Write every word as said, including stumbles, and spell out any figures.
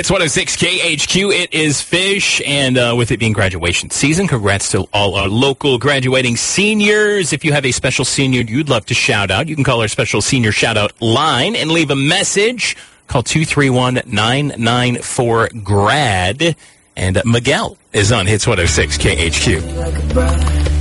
Hits one oh six K H Q. It is Fish, and uh, with it being graduation season, congrats to all our local graduating seniors. If you have a special senior you'd love to shout out, you can call our special senior shout-out line and leave a message. Call two three one, nine nine four, GRAD. And uh, Miguel is on Hits one oh six K H Q.